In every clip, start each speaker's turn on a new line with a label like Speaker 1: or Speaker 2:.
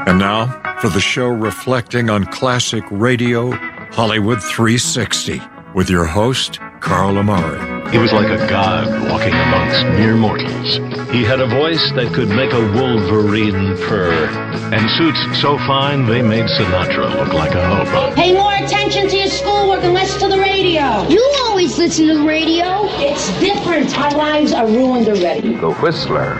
Speaker 1: And now, for the show reflecting on classic radio, Hollywood 360, with your host, Carl Amari.
Speaker 2: He was like a god walking amongst mere mortals. He had a voice that could make a wolverine purr, and suits so fine they made Sinatra look like a hobo.
Speaker 3: Pay more attention to your schoolwork and less to the radio.
Speaker 4: You always listen to the radio.
Speaker 3: It's different. Our lives are ruined already.
Speaker 5: The Whistler.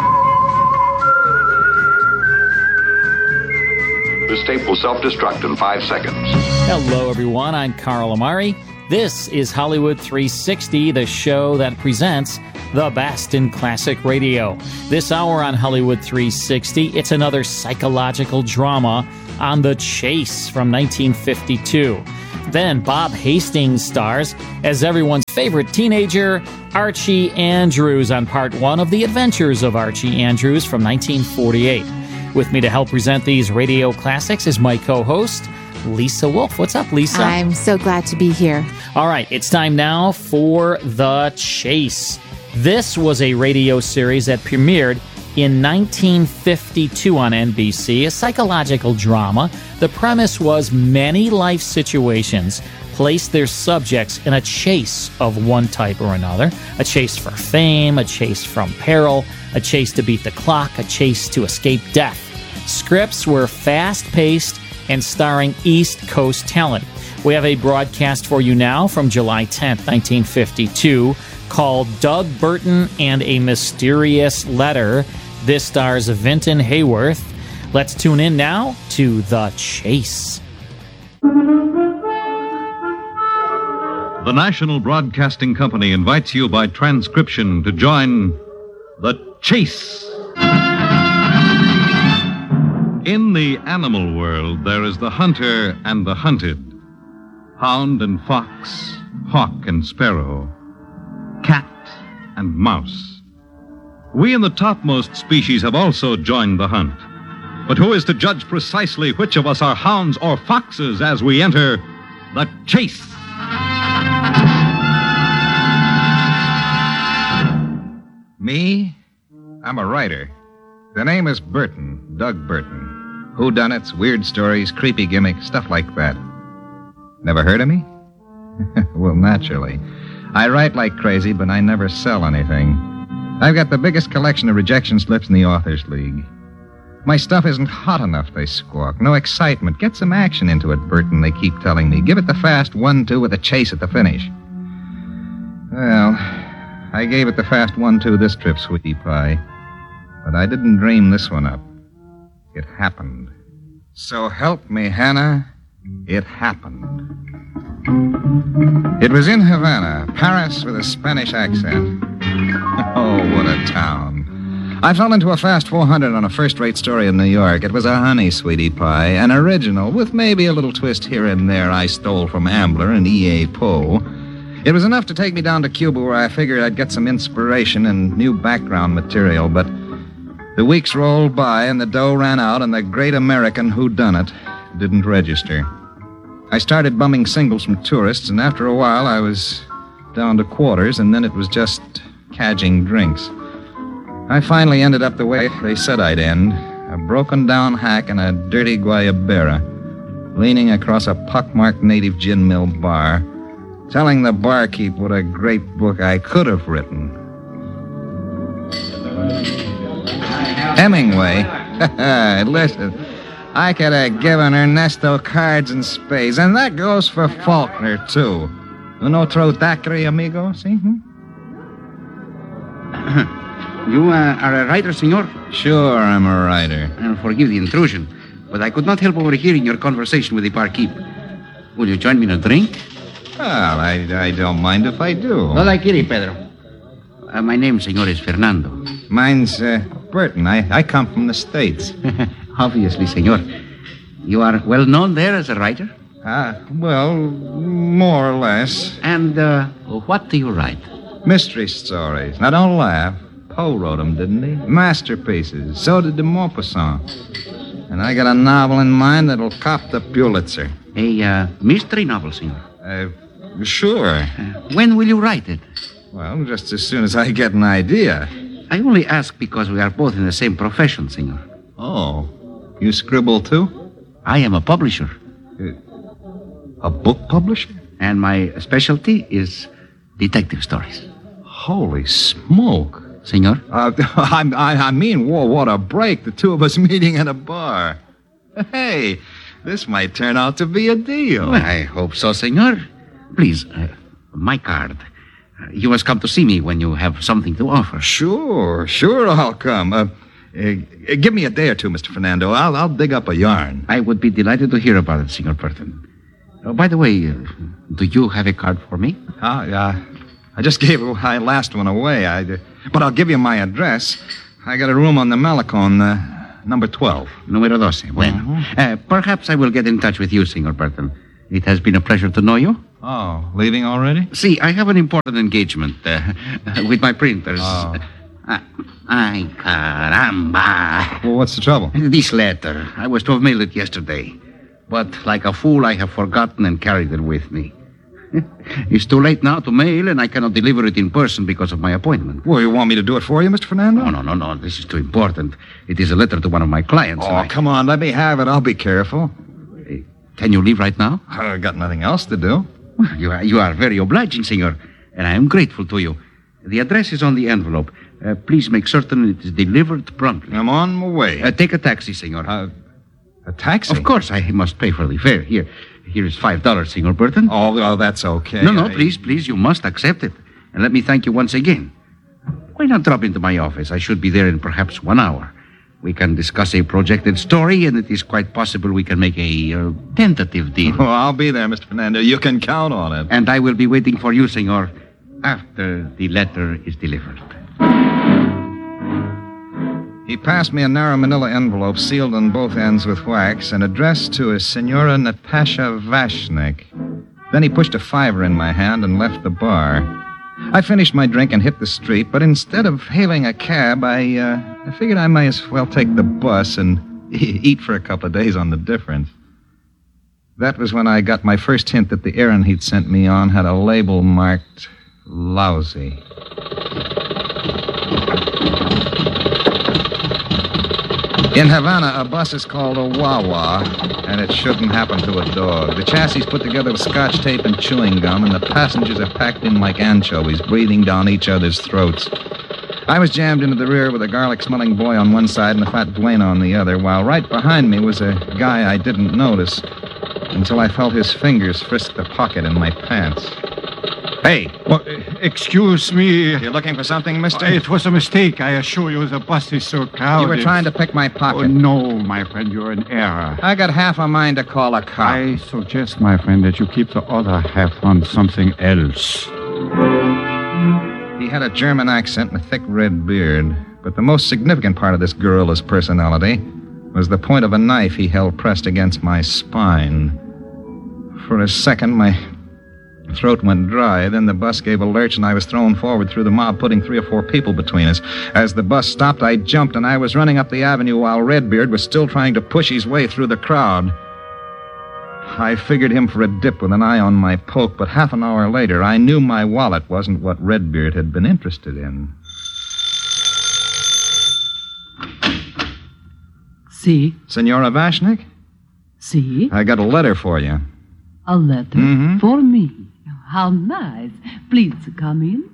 Speaker 6: This tape will self-destruct in 5 seconds.
Speaker 7: Hello, everyone. I'm Carl Amari. This is Hollywood 360, the show that presents the best in classic radio. This hour on Hollywood 360, it's another psychological drama on The Chase from 1952. Then Bob Hastings stars as everyone's favorite teenager, Archie Andrews, on part one of The Adventures of Archie Andrews from 1948. With me to help present these radio classics is my co-host, Lisa Wolf. What's up, Lisa?
Speaker 8: I'm so glad to be here.
Speaker 7: All right, it's time now for The Chase. This was a radio series that premiered in 1952 on NBC, a psychological drama. The premise was many life situations placed their subjects in a chase of one type or another. A chase for fame, a chase from peril, a chase to beat the clock, a chase to escape death. Scripts were fast-paced and starring East Coast talent. We have a broadcast for you now from July 10th, 1952, called Doug Burton and a Mysterious Letter. This stars Vinton Hayworth. Let's tune in now to The Chase.
Speaker 9: The National Broadcasting Company invites you by transcription to join The Chase. In the animal world, there is the hunter and the hunted, hound and fox, hawk and sparrow, cat and mouse. We in the topmost species have also joined the hunt. But who is to judge precisely which of us are hounds or foxes as we enter the chase?
Speaker 5: Me? I'm a writer. The name is Burton, Doug Burton. Whodunits, weird stories, creepy gimmicks, stuff like that. Never heard of me? Well, naturally. I write like crazy, but I never sell anything. I've got the biggest collection of rejection slips in the Authors League. My stuff isn't hot enough, they squawk. No excitement. Get some action into it, Burton, they keep telling me. Give it the fast 1-2 with a chase at the finish. Well, I gave it the fast 1-2 this trip, sweetie pie. But I didn't dream this one up. It happened. So help me, Hannah, it happened. It was in Havana, Paris with a Spanish accent. Oh, what a town. I fell into a fast 400 on a first-rate story in New York. It was a honey, sweetie pie, an original, with maybe a little twist here and there I stole from Ambler and E.A. Poe. It was enough to take me down to Cuba, where I figured I'd get some inspiration and new background material, but the weeks rolled by and the dough ran out and the great American whodunit didn't register. I started bumming singles from tourists, and after a while I was down to quarters, and then it was just cadging drinks. I finally ended up the way they said I'd end, a broken-down hack in a dirty guayabera, leaning across a pockmarked native gin mill bar, telling the barkeep what a great book I could have written. Hemingway? Listen, I could have given Ernesto cards and spades, and that goes for Faulkner, too. Un otro daiquiri, amigo, see?
Speaker 10: You are a writer, senor?
Speaker 5: Sure, I'm a writer.
Speaker 10: Forgive the intrusion, but I could not help overhearing your conversation with the barkeep. Will you join me in a drink?
Speaker 5: Well, I don't mind if I do.
Speaker 10: No la quiere, Pedro. My name, senor, is Fernando.
Speaker 5: Mine's Burton. I come from the States.
Speaker 10: Obviously, senor. You are well known there as a writer?
Speaker 5: Well, more or less.
Speaker 10: And what do you write?
Speaker 5: Mystery stories. Now, don't laugh. Poe wrote them, didn't he? Masterpieces. So did de Maupassant. And I got a novel in mind that'll cop the Pulitzer.
Speaker 10: A mystery novel, senor?
Speaker 5: Sure.
Speaker 10: When will you write it?
Speaker 5: Well, just as soon as I get an idea.
Speaker 10: I only ask because we are both in the same profession, senor.
Speaker 5: Oh. You scribble, too?
Speaker 10: I am a publisher.
Speaker 5: A book publisher?
Speaker 10: And my specialty is detective stories.
Speaker 5: Holy smoke.
Speaker 10: Senor?
Speaker 5: I mean, whoa, what a break. The two of us meeting at a bar. Hey, this might turn out to be a deal.
Speaker 10: Well, I hope so, senor. Please, my card. You must come to see me when you have something to offer.
Speaker 5: Sure, I'll come. Give me a day or two, Mr. Fernando. I'll dig up a yarn.
Speaker 10: I would be delighted to hear about it, Senor Burton. By the way, do you have a card for me?
Speaker 5: I just gave my last one away. But I'll give you my address. I got a room on the Malecon, number 12.
Speaker 10: Número 12. Bueno. Perhaps I will get in touch with you, Senor Burton. It has been a pleasure to know you.
Speaker 5: Oh, leaving already?
Speaker 10: See, I have an important engagement with my printers.
Speaker 5: Oh.
Speaker 10: Ay, caramba.
Speaker 5: Well, what's the trouble?
Speaker 10: This letter. I was to have mailed it yesterday. But like a fool, I have forgotten and carried it with me. It's too late now to mail, and I cannot deliver it in person because of my appointment.
Speaker 5: Well, you want me to do it for you, Mr. Fernando?
Speaker 10: No. This is too important. It is a letter to one of my clients.
Speaker 5: Oh, come on. Let me have it. I'll be careful.
Speaker 10: Can you leave right now?
Speaker 5: I got nothing else to do.
Speaker 10: Well, you are very obliging, senor, and I am grateful to you. The address is on the envelope. Please make certain it is delivered promptly.
Speaker 5: I'm on my way.
Speaker 10: Take a taxi, senor.
Speaker 5: A taxi?
Speaker 10: Of course, I must pay for the fare. Here is $5, Senor Burton.
Speaker 5: Oh, well, that's okay.
Speaker 10: No, please, you must accept it. And let me thank you once again. Why not drop into my office? I should be there in perhaps 1 hour. We can discuss a projected story, and it is quite possible we can make a tentative deal.
Speaker 5: Oh, I'll be there, Mr. Fernando. You can count on it.
Speaker 10: And I will be waiting for you, senor, after the letter is delivered.
Speaker 5: He passed me a narrow manila envelope sealed on both ends with wax and addressed to a Senora Natasha Vashnik. Then he pushed a $5 in my hand and left the bar. I finished my drink and hit the street, but instead of hailing a cab, I figured I might as well take the bus and eat for a couple of days on the difference. That was when I got my first hint that the errand he'd sent me on had a label marked lousy. In Havana, a bus is called a Wawa, and it shouldn't happen to a dog. The chassis is put together with scotch tape and chewing gum, and the passengers are packed in like anchovies, breathing down each other's throats. I was jammed into the rear with a garlic-smelling boy on one side and a fat duena on the other, while right behind me was a guy I didn't notice until I felt his fingers frisk the pocket in my pants. Hey.
Speaker 11: Well, excuse me.
Speaker 5: You looking for something, mister?
Speaker 11: It was a mistake. I assure you the bus is so crowded.
Speaker 5: You were trying to pick my pocket.
Speaker 11: Oh, no, my friend, you're in error.
Speaker 5: I got half a mind to call a cop.
Speaker 11: I suggest, my friend, that you keep the other half on something else.
Speaker 5: He had a German accent and a thick red beard, but the most significant part of this gorilla's personality was the point of a knife he held pressed against my spine. For a second, my throat went dry. Then the bus gave a lurch, and I was thrown forward through the mob, putting 3 or 4 people between us. As the bus stopped, I jumped, and I was running up the avenue while Redbeard was still trying to push his way through the crowd. I figured him for a dip with an eye on my poke, but half an hour later, I knew my wallet wasn't what Redbeard had been interested in.
Speaker 12: Si.
Speaker 5: Senora Vashnik?
Speaker 12: Si.
Speaker 5: I got a letter for you.
Speaker 12: A letter?
Speaker 5: Mm-hmm.
Speaker 12: For me? How nice. Please come in.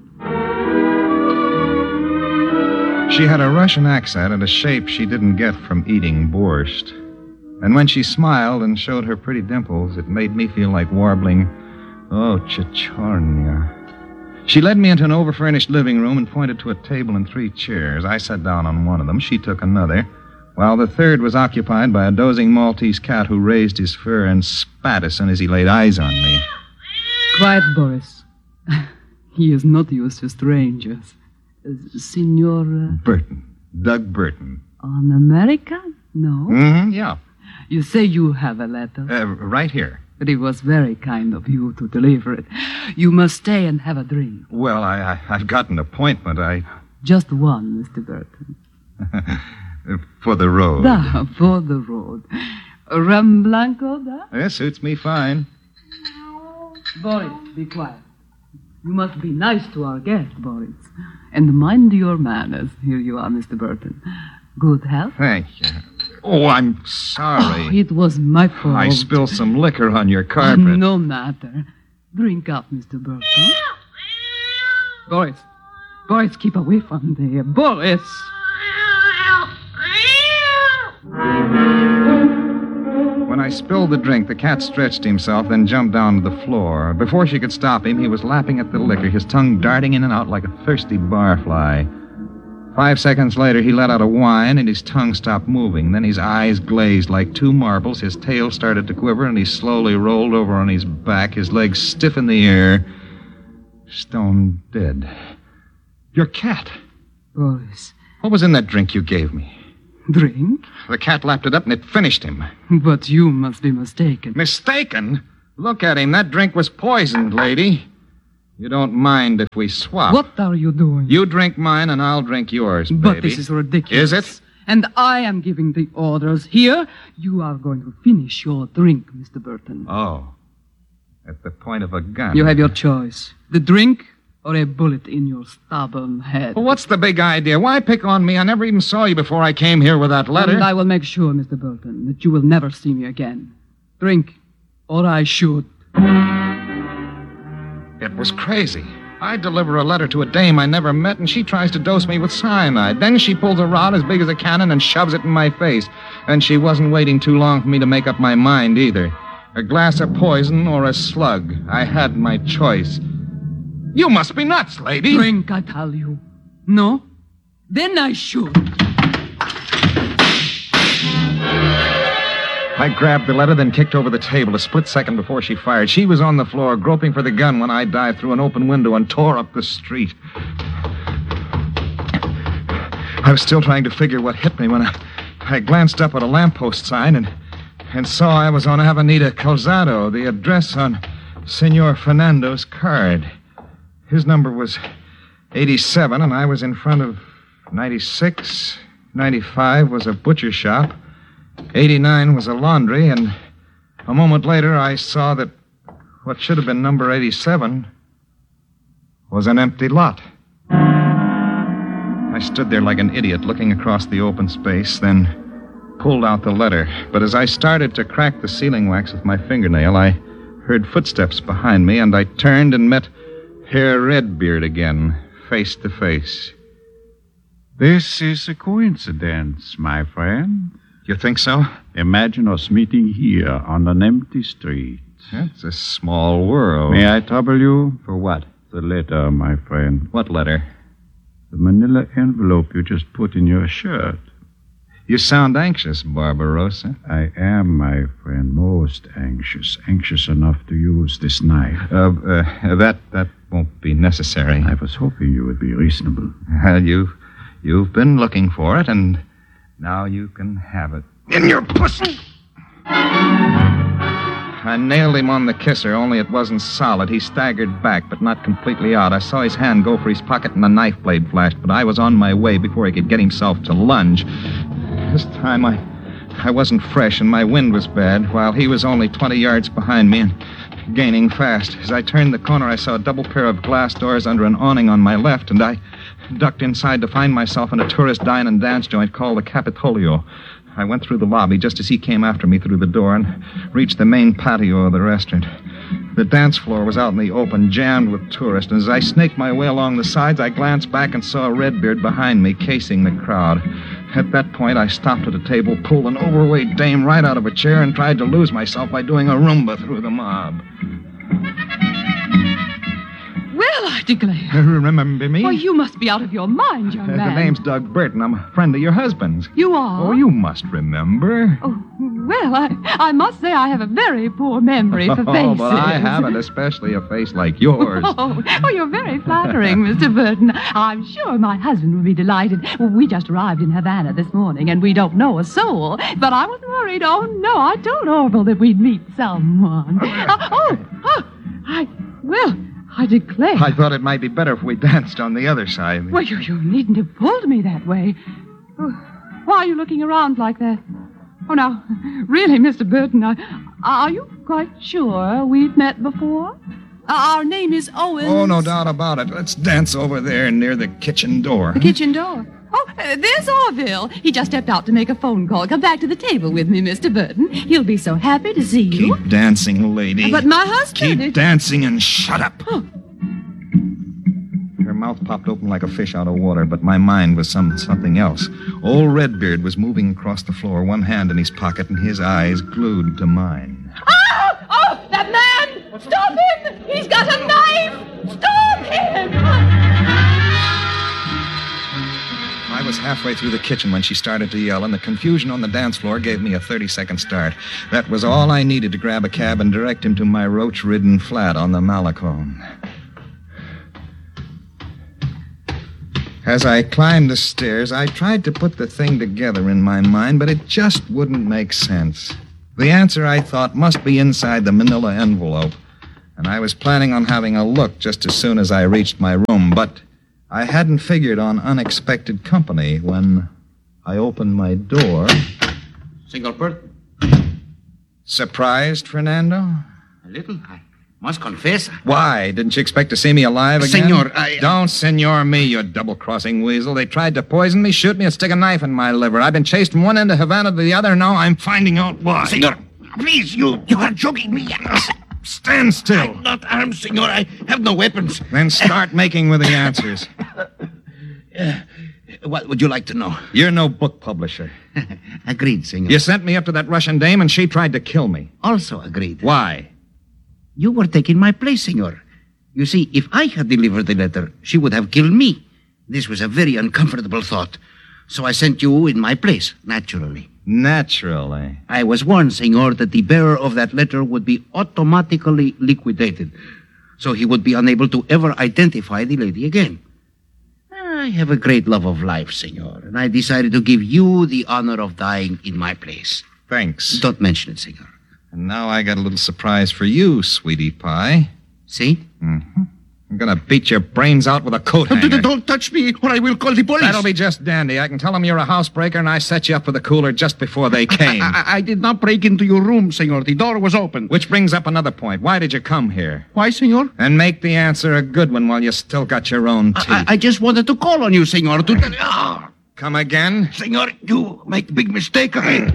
Speaker 5: She had a Russian accent and a shape she didn't get from eating borscht. And when she smiled and showed her pretty dimples, it made me feel like warbling, "Oh, Chichornia." She led me into an overfurnished living room and pointed to a table and 3 chairs. I sat down on one of them. She took another, while the third was occupied by a dozing Maltese cat who raised his fur and spat as soon as he laid eyes on me.
Speaker 12: Quiet, Boris. He is not used to strangers. Senor...
Speaker 5: Burton. Doug Burton.
Speaker 12: An American? No?
Speaker 5: Mm-hmm, yeah.
Speaker 12: You say you have a letter?
Speaker 5: Right here.
Speaker 12: But it was very kind of you to deliver it. You must stay and have a drink.
Speaker 5: Well, I've got an appointment.
Speaker 12: Just one, Mr. Burton.
Speaker 5: For the road.
Speaker 12: For the road. Rum Blanco, da?
Speaker 5: It suits me fine.
Speaker 12: Boris, be quiet. You must be nice to our guest, Boris. And mind your manners. Here you are, Mr. Burton. Good health?
Speaker 5: Thank you. Oh, I'm sorry.
Speaker 12: Oh, it was my fault.
Speaker 5: I spilled some liquor on your carpet.
Speaker 12: No matter. Drink up, Mr. Burton. Boris, keep away from there. Boris!
Speaker 5: When I spilled the drink, the cat stretched himself, then jumped down to the floor. Before she could stop him, he was lapping at the liquor, his tongue darting in and out like a thirsty barfly. 5 seconds later, he let out a whine, and his tongue stopped moving. Then his eyes glazed like two marbles, his tail started to quiver, and he slowly rolled over on his back, his legs stiff in the air, stone dead. Your cat.
Speaker 12: Boris.
Speaker 5: What was in that drink you gave me?
Speaker 12: Drink?
Speaker 5: The cat lapped it up, and it finished him.
Speaker 12: But you must be mistaken.
Speaker 5: Mistaken? Look at him. That drink was poisoned, lady. You don't mind if we swap.
Speaker 12: What are you doing?
Speaker 5: You drink mine and I'll drink yours, baby.
Speaker 12: But this is ridiculous.
Speaker 5: Is it?
Speaker 12: And I am giving the orders. Here, you are going to finish your drink, Mr. Burton.
Speaker 5: Oh. At the point of a gun.
Speaker 12: You have your choice. The drink or a bullet in your stubborn head.
Speaker 5: Well, what's the big idea? Why pick on me? I never even saw you before I came here with that letter.
Speaker 12: And I will make sure, Mr. Burton, that you will never see me again. Drink, or I shoot.
Speaker 5: It was crazy. I deliver a letter to a dame I never met, and she tries to dose me with cyanide. Then she pulls a rod as big as a cannon and shoves it in my face. And she wasn't waiting too long for me to make up my mind either. A glass of poison or a slug. I had my choice. You must be nuts, lady.
Speaker 12: Drink, I tell you. No? Then I shoot.
Speaker 5: I grabbed the letter, then kicked over the table a split second before she fired. She was on the floor, groping for the gun when I dived through an open window and tore up the street. I was still trying to figure what hit me when I glanced up at a lamppost sign and saw I was on Avenida Calzado, the address on Senor Fernando's card. His number was 87, and I was in front of 96. 95 was a butcher shop. 89 was a laundry, and a moment later I saw that what should have been number 87 was an empty lot. I stood there like an idiot looking across the open space, then pulled out the letter. But as I started to crack the sealing wax with my fingernail, I heard footsteps behind me, and I turned and met Herr Redbeard again, face to face.
Speaker 11: This is a coincidence, my friend.
Speaker 5: You think so?
Speaker 11: Imagine us meeting here on an empty street.
Speaker 5: It's a small world.
Speaker 11: May I trouble you?
Speaker 5: For what?
Speaker 11: The letter, my friend.
Speaker 5: What letter?
Speaker 11: The manila envelope you just put in your shirt.
Speaker 5: You sound anxious, Barbarossa.
Speaker 11: I am, my friend, most anxious. Anxious enough to use this knife.
Speaker 5: That won't be necessary.
Speaker 11: I was hoping you would be reasonable.
Speaker 5: You've been looking for it, and now you can have it. In your pussy! I nailed him on the kisser, only it wasn't solid. He staggered back, but not completely out. I saw his hand go for his pocket, and the knife blade flashed, but I was on my way before he could get himself to lunge. This time, I wasn't fresh, and my wind was bad, while he was only 20 yards behind me and gaining fast. As I turned the corner, I saw a double pair of glass doors under an awning on my left, and I ducked inside to find myself in a tourist dine and dance joint called the Capitolio. I went through the lobby just as he came after me through the door and reached the main patio of the restaurant. The dance floor was out in the open, jammed with tourists, and as I snaked my way along the sides, I glanced back and saw Redbeard behind me, casing the crowd. At that point, I stopped at a table, pulled an overweight dame right out of a chair, and tried to lose myself by doing a Roomba through the mob.
Speaker 12: Well, I declare.
Speaker 5: Remember me?
Speaker 12: Oh, you must be out of your mind, young man.
Speaker 5: The name's Doug Burton. I'm a friend of your husband's.
Speaker 12: You are?
Speaker 5: Oh, you must remember.
Speaker 12: Oh, well, I must say I have a very poor memory for faces.
Speaker 5: Oh, but I haven't, especially a face like yours.
Speaker 12: Oh, you're very flattering, Mr. Burton. I'm sure my husband would be delighted. We just arrived in Havana this morning, and we don't know a soul. But I was worried. Oh, no, I told Orville that we'd meet someone. I declare.
Speaker 5: I thought it might be better if we danced on the other side.
Speaker 12: Well, you needn't have pulled me that way. Why are you looking around like that? Oh, now, really, Mr. Burton, are you quite sure we've met before? Our name is Owens.
Speaker 5: Oh, no doubt about it. Let's dance over there near the kitchen door.
Speaker 12: The kitchen door? Oh, there's Orville. He just stepped out to make a phone call. Come back to the table with me, Mr. Burton. He'll be so happy to see you.
Speaker 5: Keep dancing, lady.
Speaker 12: But my husband...
Speaker 5: Keep dancing and shut up.
Speaker 12: Oh.
Speaker 5: Her mouth popped open like a fish out of water, but my mind was something else. Old Redbeard was moving across the floor, one hand in his pocket and his eyes glued to mine.
Speaker 12: Oh, that man! Stop him! He's got a knife! Stop him!
Speaker 5: I was halfway through the kitchen when she started to yell, and the confusion on the dance floor gave me a 30-second start. That was all I needed to grab a cab and direct him to my roach-ridden flat on the Malacone. As I climbed the stairs, I tried to put the thing together in my mind, but it just wouldn't make sense. The answer, I thought, must be inside the manila envelope, and I was planning on having a look just as soon as I reached my room, but I hadn't figured on unexpected company when I opened my door.
Speaker 10: Senor Burton.
Speaker 5: Surprised, Fernando?
Speaker 10: A little. I must confess.
Speaker 5: Why? Didn't you expect to see me alive again?
Speaker 10: Senor,
Speaker 5: Don't senor me, you double-crossing weasel. They tried to poison me, shoot me, and stick a knife in my liver. I've been chased from one end of Havana to the other. Now I'm finding out why.
Speaker 10: Senor, please, you are joking me.
Speaker 5: Stand still.
Speaker 10: I'm not armed, senor. I have no weapons.
Speaker 5: Then start making with the answers.
Speaker 10: What would you like to know?
Speaker 5: You're no book publisher.
Speaker 10: Agreed, senor.
Speaker 5: You sent me up to that Russian dame, and she tried to kill me.
Speaker 10: Also agreed.
Speaker 5: Why?
Speaker 10: You were taking my place, senor. You see, if I had delivered the letter, she would have killed me. This was a very uncomfortable thought. So I sent you in my place, naturally.
Speaker 5: Naturally.
Speaker 10: I was warned, senor, that the bearer of that letter would be automatically liquidated, so he would be unable to ever identify the lady again. I have a great love of life, senor, and I decided to give you the honor of dying in my place.
Speaker 5: Thanks.
Speaker 10: Don't mention it, senor.
Speaker 5: And now I got a little surprise for you, sweetie pie.
Speaker 10: See?
Speaker 5: Mm-hmm. I'm gonna beat your brains out with a coat hanger.
Speaker 10: Don't touch me, or I will call the police.
Speaker 5: That'll be just dandy. I can tell them you're a housebreaker, and I set you up with a cooler just before they came.
Speaker 10: I did not break into your room, senor. The door was open.
Speaker 5: Which brings up another point. Why did you come here?
Speaker 10: Why, senor?
Speaker 5: And make the answer a good one while you still got your own teeth.
Speaker 10: I just wanted to call on you, senor.
Speaker 5: Come again?
Speaker 10: Senor, you make a big mistake.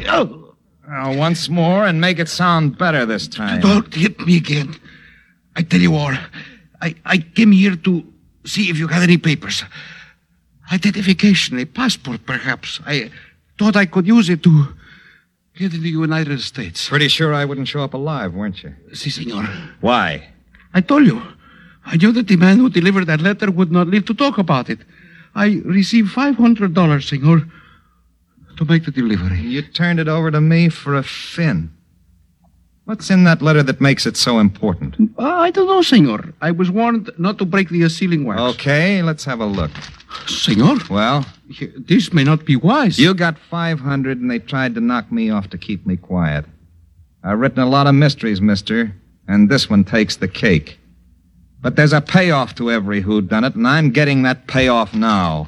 Speaker 5: Once more, and make it sound better this time.
Speaker 10: Don't hit me again. I tell you all, I came here to see if you had any papers. Identification, a passport, perhaps. I thought I could use it to get in the United States.
Speaker 5: Pretty sure I wouldn't show up alive, weren't you?
Speaker 10: Si, senor.
Speaker 5: Why?
Speaker 10: I told you. I knew that the man who delivered that letter would not live to talk about it. I received $500, senor, to make the delivery.
Speaker 5: You turned it over to me for a fin. What's in that letter that makes it so important?
Speaker 10: I don't know, senor. I was warned not to break the sealing wax.
Speaker 5: Okay, let's have a look.
Speaker 10: Senor?
Speaker 5: Well?
Speaker 10: This may not be wise.
Speaker 5: You got 500, and they tried to knock me off to keep me quiet. I've written a lot of mysteries, mister, and this one takes the cake. But there's a payoff to every whodunit, and I'm getting that payoff now.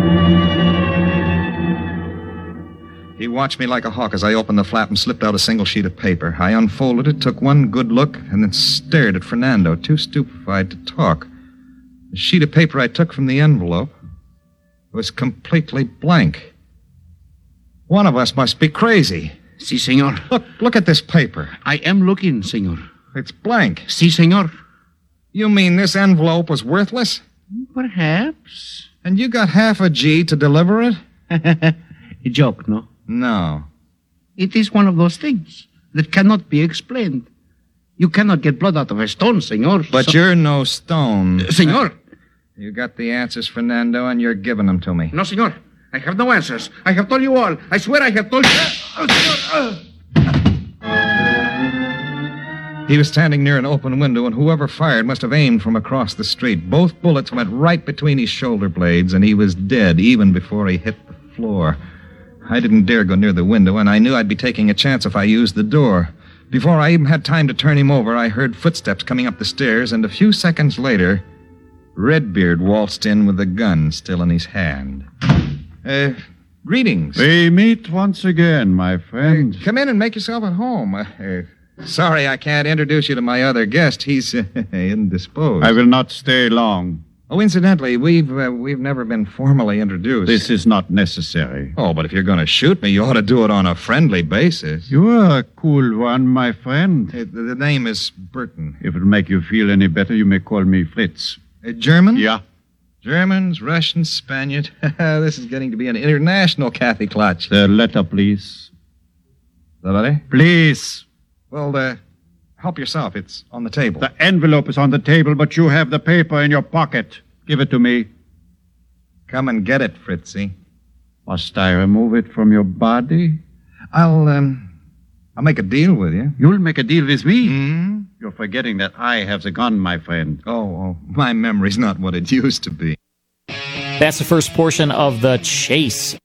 Speaker 5: He watched me like a hawk as I opened the flap and slipped out a single sheet of paper. I unfolded it, took one good look, and then stared at Fernando, too stupefied to talk. The sheet of paper I took from the envelope was completely blank. One of us must be crazy.
Speaker 10: Si, senor.
Speaker 5: Look at this paper.
Speaker 10: I am looking, senor.
Speaker 5: It's blank.
Speaker 10: Si, senor.
Speaker 5: You mean this envelope was worthless?
Speaker 10: Perhaps.
Speaker 5: And you got half a G to deliver it?
Speaker 10: A joke, no?
Speaker 5: No.
Speaker 10: It is one of those things that cannot be explained. You cannot get blood out of a stone, senor.
Speaker 5: But you're no stone.
Speaker 10: Senor.
Speaker 5: You got the answers, Fernando, and you're giving them to me.
Speaker 10: No, senor. I have no answers. I have told you all. I swear I have told you.
Speaker 5: He was standing near an open window, and whoever fired must have aimed from across the street. Both bullets went right between his shoulder blades, and he was dead even before he hit the floor. I didn't dare go near the window, and I knew I'd be taking a chance if I used the door. Before I even had time to turn him over, I heard footsteps coming up the stairs, and a few seconds later, Redbeard waltzed in with the gun still in his hand. Greetings.
Speaker 11: We meet once again, my friend.
Speaker 5: Come in and make yourself at home. Sorry I can't introduce you to my other guest. He's indisposed.
Speaker 11: I will not stay long.
Speaker 5: Oh, incidentally, we've never been formally introduced.
Speaker 11: This is not necessary.
Speaker 5: Oh, but if you're going to shoot me, you ought to do it on a friendly basis.
Speaker 11: You are a cool one, my friend.
Speaker 5: The name is Burton.
Speaker 11: If it'll make you feel any better, you may call me Fritz.
Speaker 5: German?
Speaker 11: Yeah.
Speaker 5: Germans, Russians, Spaniard. This is getting to be an international Kathy Clutch.
Speaker 11: The letter, please.
Speaker 5: The letter?
Speaker 11: Please.
Speaker 5: Well, help yourself. It's on the table.
Speaker 11: The envelope is on the table, but you have the paper in your pocket. Give it to me.
Speaker 5: Come and get it, Fritzy.
Speaker 11: Must I remove it from your body?
Speaker 5: I'll make a deal with you.
Speaker 11: You'll make a deal with me?
Speaker 5: Hmm?
Speaker 11: You're forgetting that I have the gun, my friend.
Speaker 5: Oh, my memory's not what it used to be.
Speaker 7: That's the first portion of The Chase.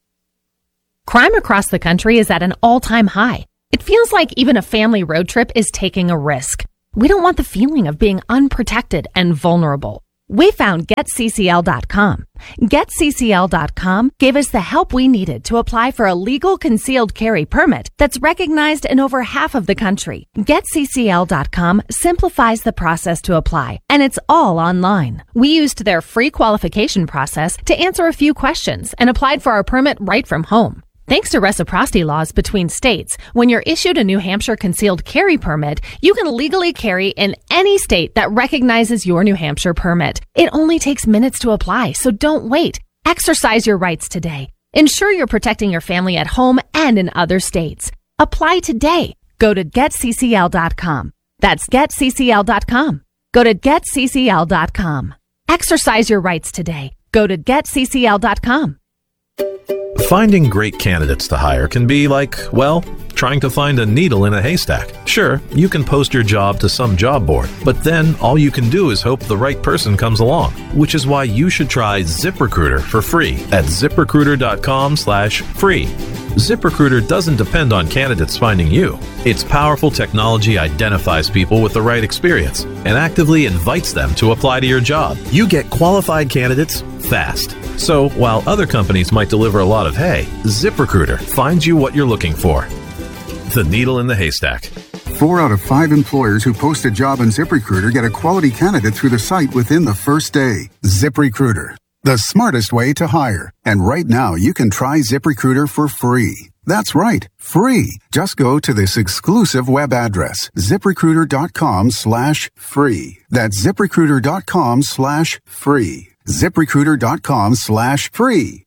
Speaker 13: Crime across the country is at an all-time high. It feels like even a family road trip is taking a risk. We don't want the feeling of being unprotected and vulnerable. We found GetCCL.com. GetCCL.com gave us the help we needed to apply for a legal concealed carry permit that's recognized in over half of the country. GetCCL.com simplifies the process to apply, and it's all online. We used their free qualification process to answer a few questions and applied for our permit right from home. Thanks to reciprocity laws between states, when you're issued a New Hampshire concealed carry permit, you can legally carry in any state that recognizes your New Hampshire permit. It only takes minutes to apply, so don't wait. Exercise your rights today. Ensure you're protecting your family at home and in other states. Apply today. Go to GetCCL.com. That's GetCCL.com. Go to GetCCL.com. Exercise your rights today. Go to GetCCL.com.
Speaker 14: Finding great candidates to hire can be like, well, trying to find a needle in a haystack. Sure, you can post your job to some job board, but then all you can do is hope the right person comes along, which is why you should try ZipRecruiter for free at ZipRecruiter.com/free. ZipRecruiter doesn't depend on candidates finding you. Its powerful technology identifies people with the right experience and actively invites them to apply to your job. You get qualified candidates fast. So while other companies might deliver a lot of hay, ZipRecruiter finds you what you're looking for. The needle in the haystack.
Speaker 15: 4 out of 5 employers who post a job on ZipRecruiter get a quality candidate through the site within the first day. ZipRecruiter, the smartest way to hire. And right now, you can try ZipRecruiter for free. That's right, free. Just go to this exclusive web address, ZipRecruiter.com/free. That's ZipRecruiter.com/free. ZipRecruiter.com/free.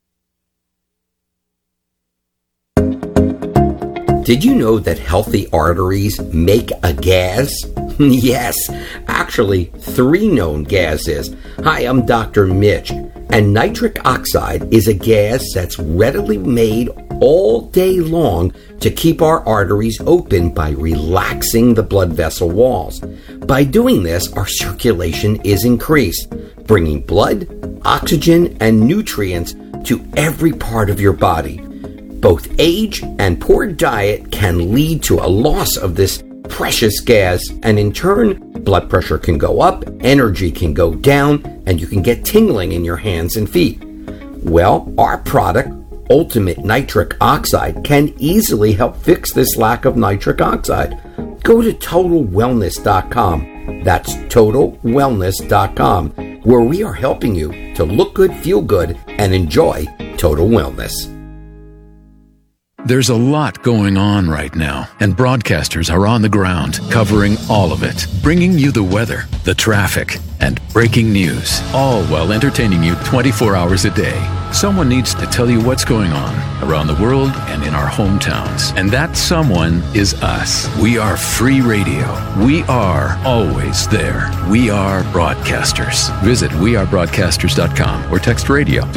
Speaker 16: Did you know that healthy arteries make a gas? Yes, actually 3 known gases. Hi, I'm Dr. Mitch, and nitric oxide is a gas that's readily made all day long to keep our arteries open by relaxing the blood vessel walls. By doing this, our circulation is increased, bringing blood, oxygen, and nutrients to every part of your body. Both age and poor diet can lead to a loss of this precious gas, and in turn, blood pressure can go up, energy can go down, and you can get tingling in your hands and feet. Well, our product, Ultimate Nitric Oxide, can easily help fix this lack of nitric oxide. Go to TotalWellness.com. That's TotalWellness.com, where we are helping you to look good, feel good, and enjoy total wellness.
Speaker 17: There's a lot going on right now, and broadcasters are on the ground covering all of it, bringing you the weather, the traffic, and breaking news, all while entertaining you 24 hours a day. Someone needs to tell you what's going on around the world and in our hometowns, and that someone is us. We are free radio. We are always there. We are broadcasters. Visit wearebroadcasters.com or text radio to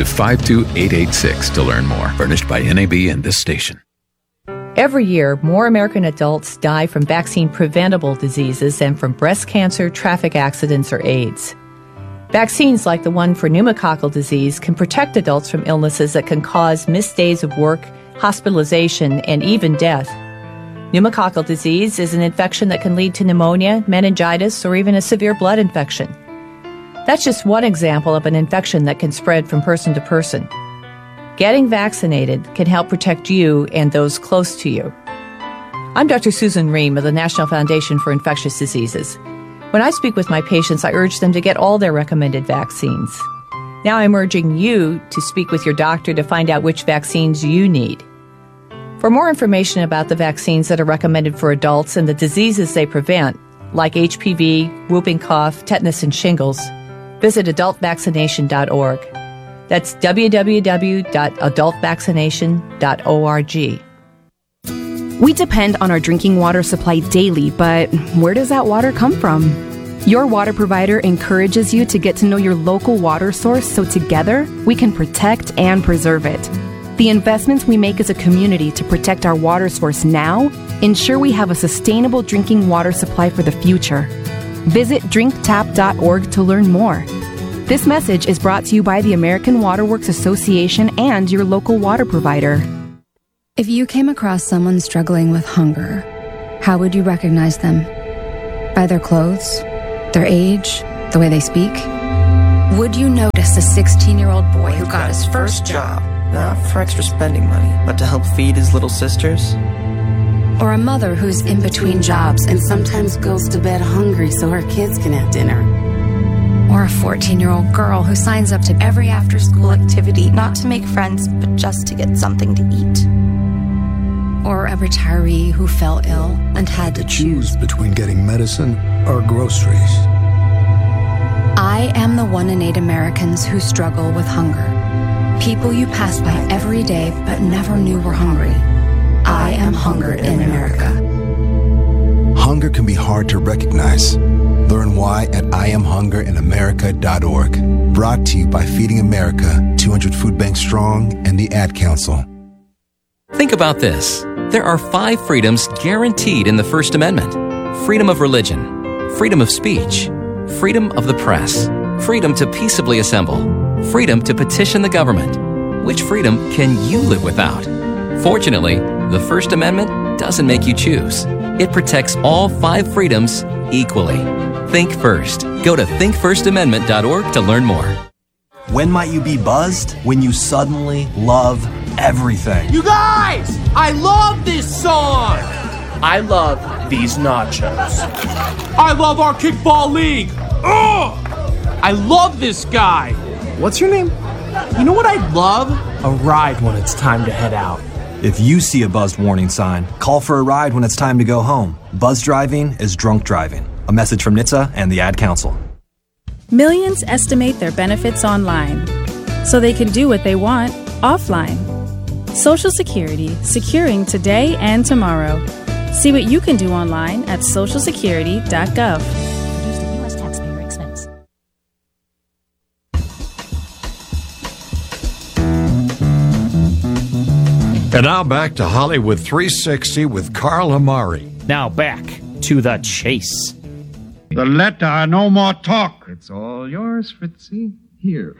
Speaker 17: 52886 to learn more. Furnished by NAB and this station.
Speaker 18: Every year, more American adults die from vaccine-preventable diseases than from breast cancer, traffic accidents, or AIDS. Vaccines like the one for pneumococcal disease can protect adults from illnesses that can cause missed days of work, hospitalization, and even death. Pneumococcal disease is an infection that can lead to pneumonia, meningitis, or even a severe blood infection. That's just one example of an infection that can spread from person to person. Getting vaccinated can help protect you and those close to you. I'm Dr. Susan Ream of the National Foundation for Infectious Diseases. When I speak with my patients, I urge them to get all their recommended vaccines. Now I'm urging you to speak with your doctor to find out which vaccines you need. For more information about the vaccines that are recommended for adults and the diseases they prevent, like HPV, whooping cough, tetanus, and shingles, visit adultvaccination.org. That's www.adultvaccination.org.
Speaker 19: We depend on our drinking water supply daily, but where does that water come from? Your water provider encourages you to get to know your local water source so together we can protect and preserve it. The investments we make as a community to protect our water source now ensure we have a sustainable drinking water supply for the future. Visit drinktap.org to learn more. This message is brought to you by the American Water Works Association and your local water provider.
Speaker 20: If you came across someone struggling with hunger, how would you recognize them? By their clothes? Their age? The way they speak? Would you notice a 16-year-old boy who got his first job?
Speaker 21: Not for extra spending money, but to help feed his little sisters?
Speaker 20: Or a mother who's in between jobs and sometimes goes to bed hungry so her kids can have dinner? Or a 14-year-old girl who signs up to every after-school activity not to make friends, but just to get something to eat? Or a retiree who fell ill and had to choose
Speaker 22: between getting medicine or groceries.
Speaker 20: I am the 1 in 8 Americans who struggle with hunger. People you pass by every day but never knew were hungry. I am hunger in America.
Speaker 22: Hunger can be hard to recognize. Learn why at IamHungerInAmerica.org. Brought to you by Feeding America, 200 Food Banks Strong, and the Ad Council.
Speaker 23: Think about this. There are 5 freedoms guaranteed in the First Amendment. Freedom of religion, freedom of speech, freedom of the press, freedom to peaceably assemble, freedom to petition the government. Which freedom can you live without? Fortunately, the First Amendment doesn't make you choose. It protects all 5 freedoms equally. Think first. Go to thinkfirstamendment.org to learn more.
Speaker 24: When might you be buzzed? When you suddenly love everything.
Speaker 25: You guys! I love this song! I love these nachos. I love our kickball league! Ugh! I love this guy! What's your name? You know what I'd love? A ride when it's time to head out.
Speaker 24: If you see a buzzed warning sign, call for a ride when it's time to go home. Buzz driving is drunk driving. A message from NHTSA and the Ad Council.
Speaker 26: Millions estimate their benefits online, so they can do what they want offline. Social Security, securing today and tomorrow. See what you can do online at socialsecurity.gov.
Speaker 13: Produced at U.S. taxpayer expense.
Speaker 1: And now back to Hollywood 360 with Carl Amari.
Speaker 7: Now back to the chase.
Speaker 11: The letter, no more talk.
Speaker 5: It's all yours, Fritzy. Here.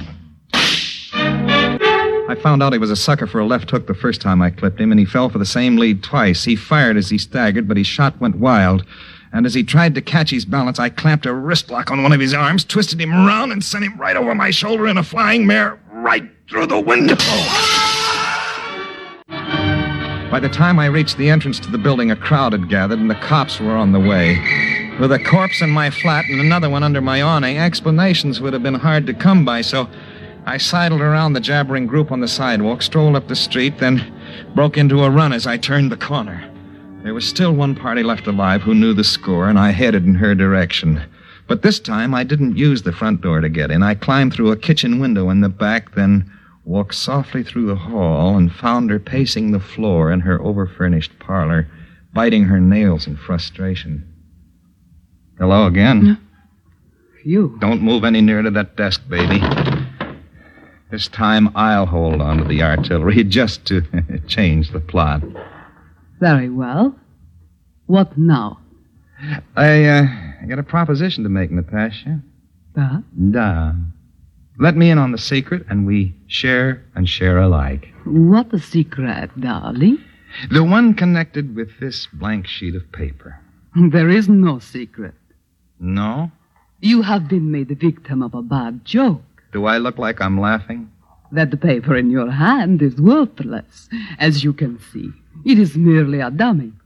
Speaker 5: I found out he was a sucker for a left hook the first time I clipped him, and he fell for the same lead twice. He fired as he staggered, but his shot went wild. And as he tried to catch his balance, I clamped a wrist lock on one of his arms, twisted him around, and sent him right over my shoulder in a flying mare, right through the window. By the time I reached the entrance to the building, a crowd had gathered, and the cops were on the way. With a corpse in my flat and another one under my awning, explanations would have been hard to come by, so I sidled around the jabbering group on the sidewalk, strolled up the street, then broke into a run as I turned the corner. There was still one party left alive who knew the score, and I headed in her direction. But this time, I didn't use the front door to get in. I climbed through a kitchen window in the back, then walked softly through the hall and found her pacing the floor in her overfurnished parlor, biting her nails in frustration. Hello again.
Speaker 21: You.
Speaker 5: Don't move any nearer to that desk, baby. This time I'll hold on to the artillery just to change the plot.
Speaker 12: Very well. What now?
Speaker 5: I got a proposition to make, Natasha. Da. Let me in on the secret, and we share and share alike.
Speaker 12: What a secret, darling.
Speaker 5: The one connected with this blank sheet of paper.
Speaker 12: There is no secret.
Speaker 5: No?
Speaker 12: You have been made the victim of a bad joke.
Speaker 5: Do I look like I'm laughing?
Speaker 12: That the paper in your hand is worthless. As you can see, it is merely a dummy.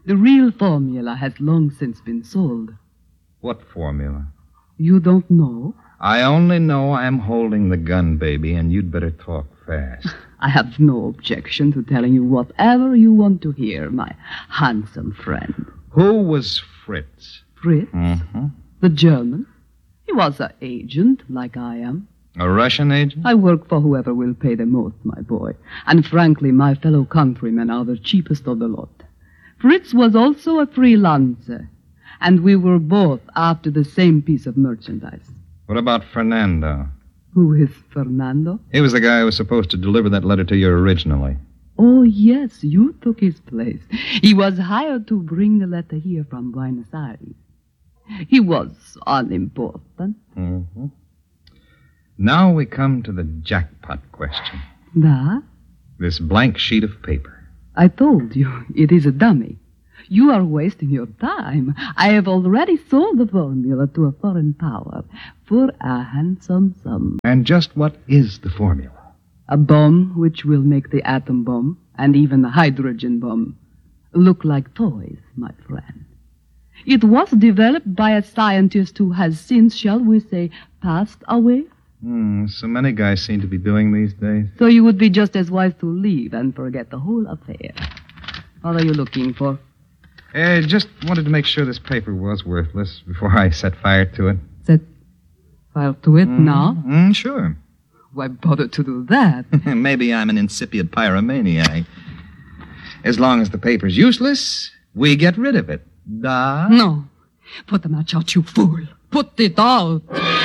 Speaker 12: The real formula has long since been sold.
Speaker 5: What formula?
Speaker 12: You don't know?
Speaker 5: I only know I'm holding the gun, baby, and you'd better talk fast.
Speaker 12: I have no objection to telling you whatever you want to hear, my handsome friend.
Speaker 5: Who was Fritz?
Speaker 12: Fritz?
Speaker 5: Mm-hmm.
Speaker 12: The German. He was an agent, like I am.
Speaker 5: A Russian agent?
Speaker 12: I work for whoever will pay the most, my boy. And frankly, my fellow countrymen are the cheapest of the lot. Fritz was also a freelancer, and we were both after the same piece of merchandise.
Speaker 5: What about Fernando?
Speaker 12: Who is Fernando?
Speaker 5: He was the guy who was supposed to deliver that letter to you originally.
Speaker 12: Oh, yes, you took his place. He was hired to bring the letter here from Buenos Aires. He was unimportant.
Speaker 5: Mm-hmm. Now we come to the jackpot question.
Speaker 12: That?
Speaker 5: This blank sheet of paper.
Speaker 12: I told you, it is a dummy. You are wasting your time. I have already sold the formula to a foreign power for a handsome sum.
Speaker 5: And just what is the formula?
Speaker 12: A bomb which will make the atom bomb and even the hydrogen bomb look like toys, my friend. It was developed by a scientist who has since, shall we say, passed away.
Speaker 5: So many guys seem to be doing these days.
Speaker 12: So you would be just as wise to leave and forget the whole affair. What are you looking for?
Speaker 5: Just wanted to make sure this paper was worthless before I set fire to it.
Speaker 12: Set fire to it now?
Speaker 5: Sure.
Speaker 12: Why bother to do that?
Speaker 5: Maybe I'm an incipient pyromaniac. As long as the paper's useless, we get rid of it. Da?
Speaker 12: No. Put the match out, you fool. Put it out.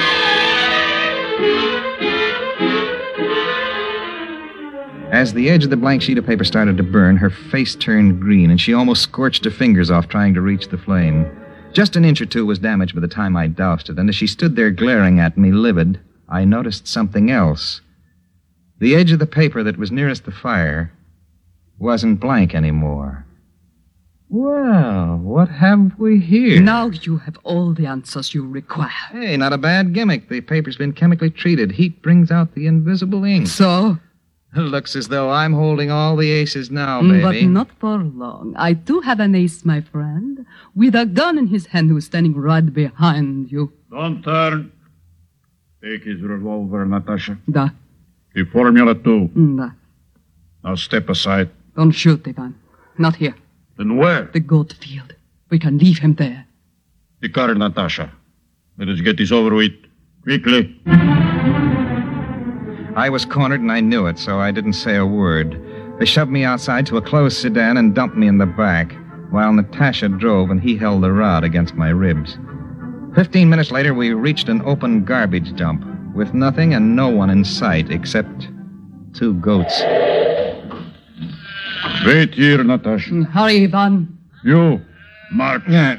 Speaker 5: As the edge of the blank sheet of paper started to burn, her face turned green, and she almost scorched her fingers off trying to reach the flame. Just an inch or two was damaged by the time I doused it, and as she stood there glaring at me, livid, I noticed something else. The edge of the paper that was nearest the fire wasn't blank anymore. Well, what have we here?
Speaker 12: Now you have all the answers you require.
Speaker 5: Hey, not a bad gimmick. The paper's been chemically treated. Heat brings out the invisible ink.
Speaker 12: So?
Speaker 5: Looks as though I'm holding all the aces now, baby.
Speaker 12: But not for long. I do have an ace, my friend, with a gun in his hand who's standing right behind you.
Speaker 11: Don't turn. Take his revolver, Natasha.
Speaker 12: Da.
Speaker 11: The formula, too.
Speaker 12: Da.
Speaker 11: Now step aside.
Speaker 12: Don't shoot, Ivan. Not here.
Speaker 11: Then where?
Speaker 12: The goat field. We can leave him there.
Speaker 11: The car, Natasha. Let us get this over with. Quickly.
Speaker 5: I was cornered and I knew it, so I didn't say a word. They shoved me outside to a closed sedan and dumped me in the back, while Natasha drove and he held the rod against my ribs. 15 minutes later, we reached an open garbage dump with nothing and no one in sight except 2 goats.
Speaker 11: Wait here, Natasha.
Speaker 12: Hurry, Ivan.
Speaker 11: You, Mark.
Speaker 5: Yeah,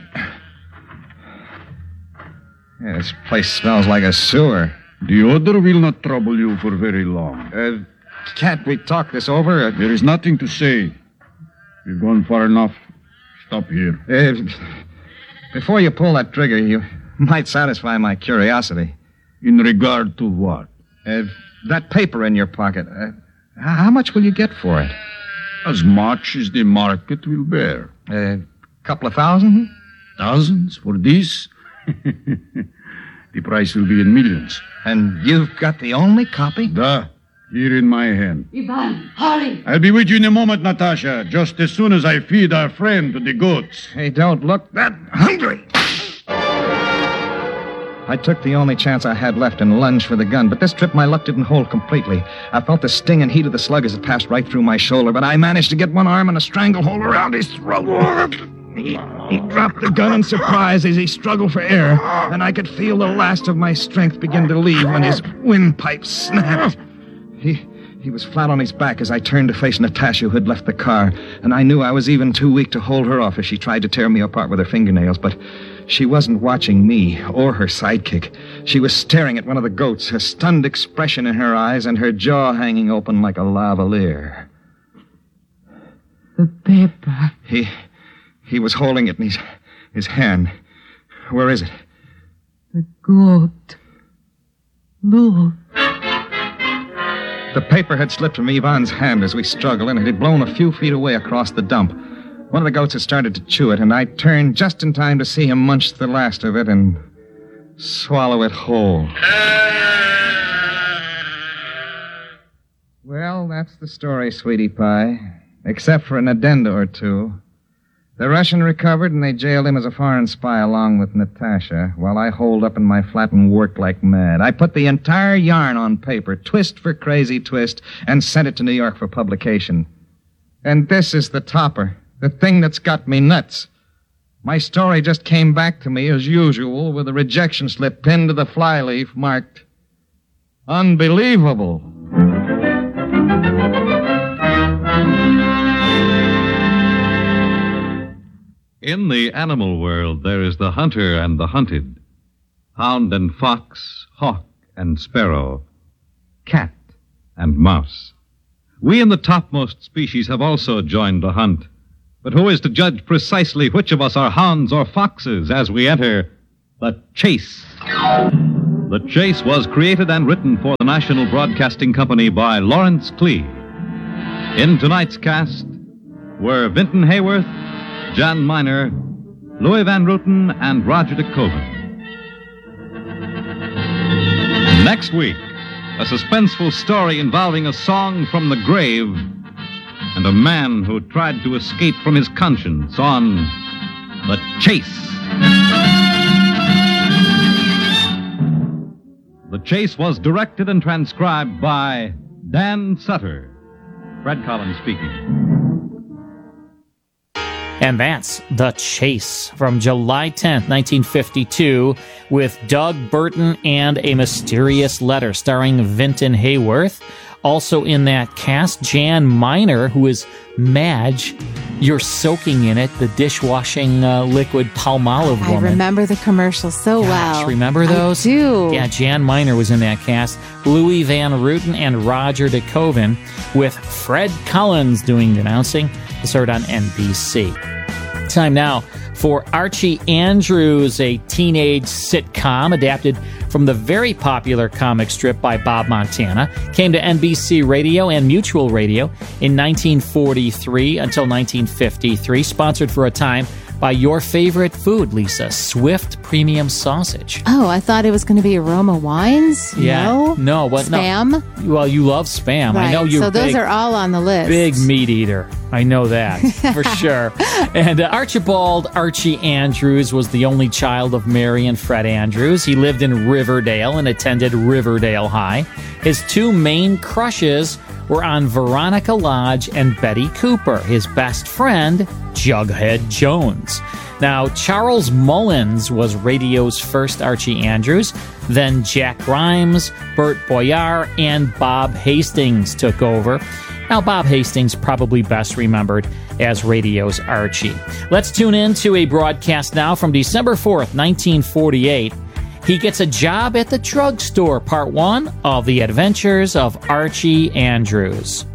Speaker 5: this place smells like a sewer.
Speaker 11: The odor will not trouble you for very long.
Speaker 5: Can't we talk this over?
Speaker 11: There is nothing to say. We've gone far enough. Stop here.
Speaker 5: Before you pull that trigger, you might satisfy my curiosity.
Speaker 11: In regard to what?
Speaker 5: That paper in your pocket. How much will you get for it?
Speaker 11: As much as the market will bear.
Speaker 5: Couple of thousand?
Speaker 11: Thousands for this? The price will be in millions.
Speaker 5: And you've got the only copy?
Speaker 11: Da. Here in my hand.
Speaker 12: Ivan, hurry.
Speaker 11: I'll be with you in a moment, Natasha. Just as soon as I feed our friend to the goats.
Speaker 5: Hey, don't look that hungry. I took the only chance I had left and lunged for the gun, but this trip my luck didn't hold completely. I felt the sting and heat of the slug as it passed right through my shoulder, but I managed to get one arm and a stranglehold around his throat. He dropped the gun in surprise as he struggled for air, and I could feel the last of my strength begin to leave when his windpipe snapped. He was flat on his back as I turned to face Natasha, who had left the car, and I knew I was even too weak to hold her off as she tried to tear me apart with her fingernails, but she wasn't watching me or her sidekick. She was staring at one of the goats, a stunned expression in her eyes and her jaw hanging open like a lavalier.
Speaker 12: The paper.
Speaker 5: He was holding it in his hand. Where is it?
Speaker 12: The goat. Look. The
Speaker 5: paper had slipped from Ivan's hand as we struggled, and it had blown a few feet away across the dump. One of the goats had started to chew it, and I turned just in time to see him munch the last of it and swallow it whole. Well, that's the story, sweetie pie. Except for an addenda or two. The Russian recovered, and they jailed him as a foreign spy along with Natasha, while I holed up in my flat and worked like mad. I put the entire yarn on paper, twist for crazy twist, and sent it to New York for publication. And this is the topper, the thing that's got me nuts. My story just came back to me as usual with a rejection slip pinned to the flyleaf marked, Unbelievable.
Speaker 2: In the animal world, there is the hunter and the hunted, hound and fox, hawk and sparrow, cat and mouse. We in the topmost species have also joined the hunt. But who is to judge precisely which of us are hounds or foxes as we enter the chase? The Chase was created and written for the National Broadcasting Company by Lawrence Klee. In tonight's cast were Vinton Hayworth, Jan Miner, Louis Van Rooten, and Roger de Koven. Next week, a suspenseful story involving a song from the grave and a man who tried to escape from his conscience on The Chase. The Chase was directed and transcribed by Dan Sutter. Fred Collins speaking.
Speaker 7: And that's The Chase from July 10th, 1952, with Doug Burton and A Mysterious Letter, starring Vinton Hayworth. Also in that cast, Jan Miner, who is Madge. You're soaking in it, the dishwashing liquid Palmolive woman.
Speaker 3: I remember the commercials so well.
Speaker 7: Remember those?
Speaker 3: I do.
Speaker 7: Yeah, Jan Miner was in that cast. Louis Van Rooten and Roger de Koven, with Fred Collins doing the announcing. It's heard on NBC. Time now for Archie Andrews, a teenage sitcom adapted from the very popular comic strip by Bob Montana. Came to NBC Radio and Mutual Radio in 1943 until 1953. Sponsored for a time by your favorite food, Lisa, Swift Premium Sausage.
Speaker 3: Oh, I thought it was going to be Aroma Wines.
Speaker 7: Yeah. No. What?
Speaker 3: Spam?
Speaker 7: No. Well, you love Spam.
Speaker 3: Right.
Speaker 7: I know you're
Speaker 3: so those are all on the list.
Speaker 7: Big meat eater. I know that for sure. And Archibald Archie Andrews was the only child of Mary and Fred Andrews. He lived in Riverdale and attended Riverdale High. His two main crushes were on Veronica Lodge and Betty Cooper, his best friend, Jughead Jones. Now, Charles Mullins was radio's first Archie Andrews. Then Jack Grimes, Bert Boyar, and Bob Hastings took over. Now, Bob Hastings probably best remembered as radio's Archie. Let's tune in to a broadcast now from December 4th, 1948. He gets a job at the drugstore, part one of The Adventures of Archie Andrews.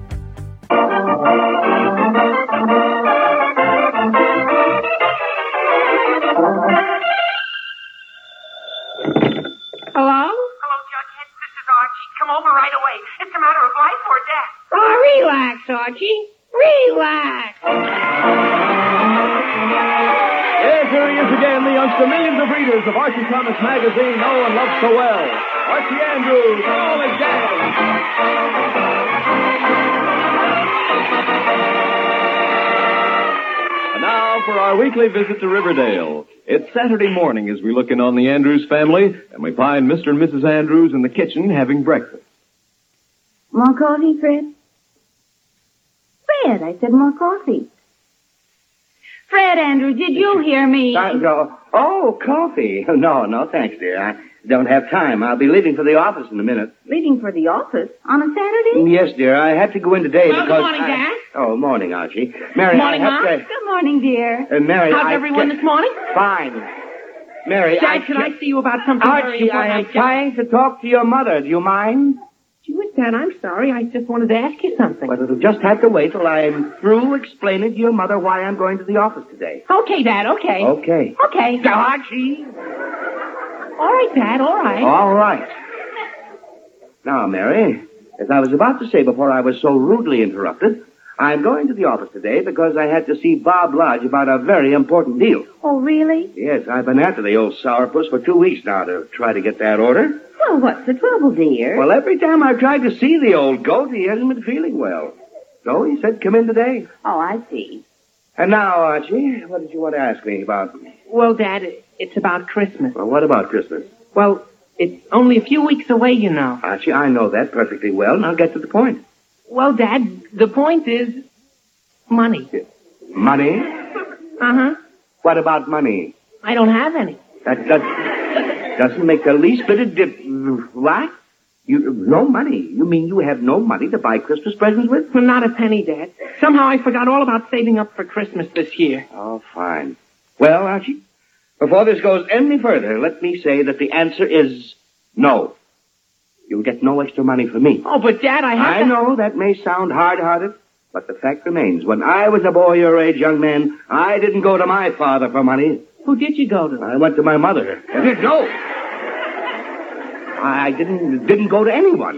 Speaker 4: Hello? Hello, Jughead. This is Archie. Come over right away. It's a matter of life or death. Oh, relax, Archie. Relax.
Speaker 6: Yes, here he is again, the youngster millions of readers of Archie Comics magazine know and love so well. Archie Andrews, all his gang. And now for our weekly visit to Riverdale. It's Saturday morning as we look in on the Andrews family, and we find Mr. and Mrs. Andrews in the kitchen having breakfast.
Speaker 8: More coffee, Fred? Fred, I said more coffee. Fred Andrews, did you hear me?
Speaker 9: Oh, coffee. No, thanks, dear. I don't have time. I'll be leaving for the office in a minute.
Speaker 8: Leaving for the office on a Saturday?
Speaker 9: Yes, dear. I had to go in today
Speaker 8: Well,
Speaker 9: because...
Speaker 8: good morning, Dad.
Speaker 9: Oh, morning, Archie. Mary,
Speaker 8: morning,
Speaker 9: I have
Speaker 8: Mom.
Speaker 9: to...
Speaker 8: Good morning, dear.
Speaker 9: Mary,
Speaker 8: How's everyone this morning?
Speaker 9: Fine. Mary,
Speaker 8: Dad, can I see you about something
Speaker 9: Archie,
Speaker 8: very
Speaker 9: I am
Speaker 8: important?
Speaker 9: trying to talk to your mother. Do you mind?
Speaker 8: Gee, Dad, I'm sorry. I just wanted to ask you something.
Speaker 9: Well, it'll just have to wait till I'm through explaining to your mother why I'm going to the office today.
Speaker 8: Okay, Dad, okay.
Speaker 9: Okay.
Speaker 8: Okay.
Speaker 9: Archie.
Speaker 8: All right, Dad, all right.
Speaker 9: All right. Now, Mary, as I was about to say before I was so rudely interrupted, I'm going to the office today because I had to see Bob Lodge about a very important deal.
Speaker 8: Oh, really?
Speaker 9: Yes, I've been after the old sourpuss for 2 weeks now to try to get that order.
Speaker 8: Well, what's the trouble, dear?
Speaker 9: Well, every time I've tried to see the old goat, he hasn't been feeling well. So he said come in today.
Speaker 8: Oh, I see.
Speaker 9: And now, Archie, what did you want to ask me about?
Speaker 4: Well, Dad, it's about Christmas.
Speaker 9: Well, what about Christmas?
Speaker 4: Well, it's only a few weeks away, you know.
Speaker 9: Archie, I know that perfectly well. Now get to the point.
Speaker 4: Well, Dad, the point is money.
Speaker 9: Money?
Speaker 4: Uh-huh.
Speaker 9: What about money?
Speaker 4: I don't have any.
Speaker 9: That doesn't make the least bit of difference. What? No money? You mean you have no money to buy Christmas presents with?
Speaker 4: Well, not a penny, Dad. Somehow I forgot all about saving up for Christmas this year.
Speaker 9: Oh, fine. Well, Archie, before this goes any further, let me say that the answer is no. You'll get no extra money from me.
Speaker 4: Oh, but Dad, I
Speaker 9: know that may sound hard-hearted, but the fact remains, when I was a boy your age, young man, I didn't go to my father for money.
Speaker 4: Who did you go to?
Speaker 9: I went to my mother. No! I didn't go to anyone.